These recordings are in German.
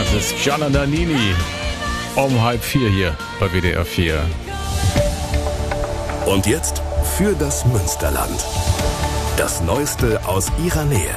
Das ist Gianna Nannini um 3:30 hier bei WDR 4. Und jetzt für das Münsterland. Das Neueste aus ihrer Nähe.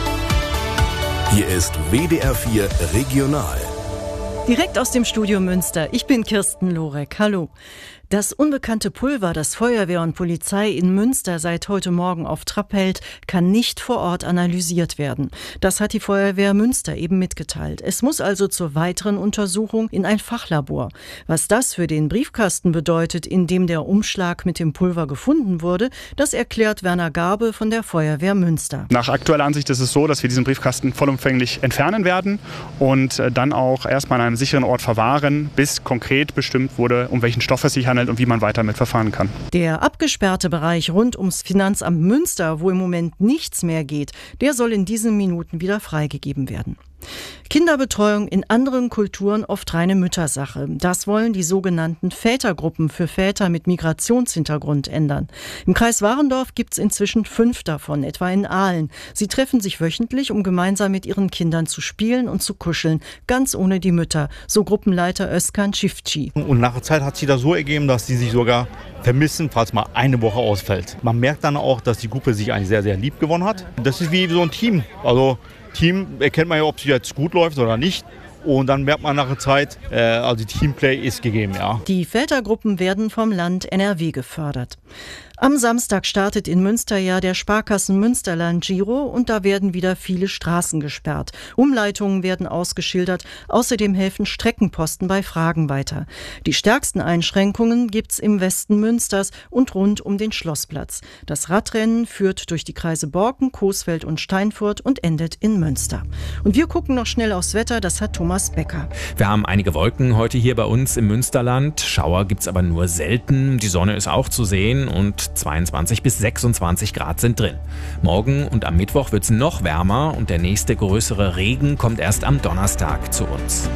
Hier ist WDR 4 Regional. Direkt aus dem Studio Münster. Ich bin Kirsten Lorek. Hallo. Das unbekannte Pulver, das Feuerwehr und Polizei in Münster seit heute Morgen auf Trab hält, kann nicht vor Ort analysiert werden. Das hat die Feuerwehr Münster eben mitgeteilt. Es muss also zur weiteren Untersuchung in ein Fachlabor. Was das für den Briefkasten bedeutet, in dem der Umschlag mit dem Pulver gefunden wurde, das erklärt Werner Garbe von der Feuerwehr Münster. Nach aktueller Ansicht ist es so, dass wir diesen Briefkasten vollumfänglich entfernen werden und dann auch erstmal an einem sicheren Ort verwahren, bis konkret bestimmt wurde, um welchen Stoff es sich handelt und wie man weiter damit verfahren kann. Der abgesperrte Bereich rund ums Finanzamt Münster, wo im Moment nichts mehr geht, der soll in diesen Minuten wieder freigegeben werden. Kinderbetreuung in anderen Kulturen oft reine Müttersache. Das wollen die sogenannten Vätergruppen für Väter mit Migrationshintergrund ändern. Im Kreis Warendorf gibt es inzwischen 5 davon, etwa in Aalen. Sie treffen sich wöchentlich, um gemeinsam mit ihren Kindern zu spielen und zu kuscheln, ganz ohne die Mütter, so Gruppenleiter Özkan Çiftçi. Und nach der Zeit hat sich das so ergeben, dass sie sich sogar vermissen, falls mal eine Woche ausfällt. Man merkt dann auch, dass die Gruppe sich eigentlich sehr, sehr lieb gewonnen hat. Das ist wie so ein Team. Also Team erkennt man ja, ob es jetzt gut läuft oder nicht. Und dann merkt man nach der Zeit, also Teamplay ist gegeben, ja. Die Vätergruppen werden vom Land NRW gefördert. Am Samstag startet in Münster ja der Sparkassen Münsterland Giro und da werden wieder viele Straßen gesperrt. Umleitungen werden ausgeschildert, außerdem helfen Streckenposten bei Fragen weiter. Die stärksten Einschränkungen gibt's im Westen Münsters und rund um den Schlossplatz. Das Radrennen führt durch die Kreise Borken, Coesfeld und Steinfurt und endet in Münster. Und wir gucken noch schnell aufs Wetter, das hat Thomas Becker. Wir haben einige Wolken heute hier bei uns im Münsterland. Schauer gibt's aber nur selten. Die Sonne ist auch zu sehen und 22 bis 26 Grad sind drin. Morgen und am Mittwoch wird's noch wärmer und der nächste größere Regen kommt erst am Donnerstag zu uns.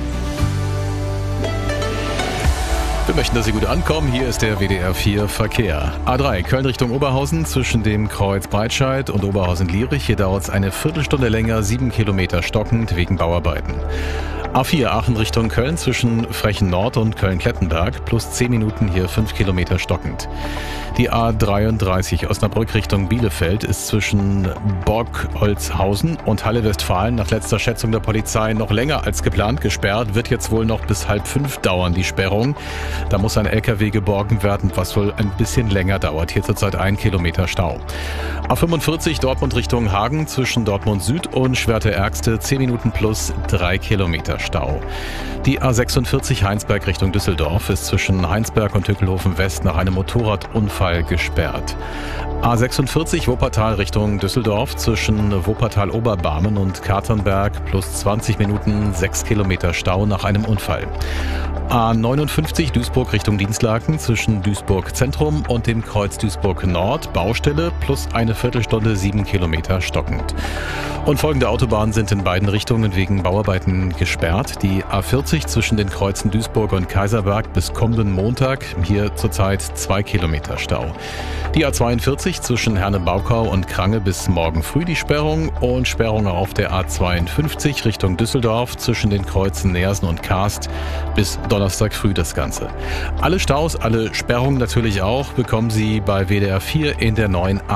Wir möchten, dass Sie gut ankommen. Hier ist der WDR 4 Verkehr. A3 Köln Richtung Oberhausen zwischen dem Kreuz Breitscheid und Oberhausen-Lierich. Hier dauert es eine Viertelstunde länger, 7 Kilometer stockend wegen Bauarbeiten. A4 Aachen Richtung Köln zwischen Frechen Nord und Köln-Klettenberg plus 10 Minuten hier 5 Kilometer stockend. Die A33 Osnabrück Richtung Bielefeld ist zwischen Borgholzhausen und Halle-Westfalen nach letzter Schätzung der Polizei noch länger als geplant gesperrt. Wird jetzt wohl noch bis 4:30 dauern, die Sperrung. Da muss ein LKW geborgen werden, was wohl ein bisschen länger dauert. Hier zurzeit 1 Kilometer Stau. A45 Dortmund Richtung Hagen zwischen Dortmund Süd und Schwerte-Ergste 10 Minuten plus 3 Kilometer Stau. Die A46 Heinsberg Richtung Düsseldorf ist zwischen Heinsberg und Tückelhofen West nach einem Motorradunfall gesperrt. A46 Wuppertal Richtung Düsseldorf zwischen Wuppertal-Oberbarmen und Katernberg plus 20 Minuten 6 Kilometer Stau nach einem Unfall. A59 Duisburg Richtung Dinslaken zwischen Duisburg Zentrum und dem Kreuz Duisburg Nord Baustelle plus eine Viertelstunde 7 Kilometer stockend. Und folgende Autobahnen sind in beiden Richtungen wegen Bauarbeiten gesperrt. Die A40 zwischen den Kreuzen Duisburg und Kaiserberg bis kommenden Montag, hier zurzeit 2 Kilometer Stau. Die A42 zwischen Herne-Baukau und Krange bis morgen früh die Sperrung und Sperrung auf der A52 Richtung Düsseldorf zwischen den Kreuzen Neersen und Karst bis Donnerstag früh das Ganze. Alle Staus, alle Sperrungen natürlich auch, bekommen Sie bei WDR 4 in der neuen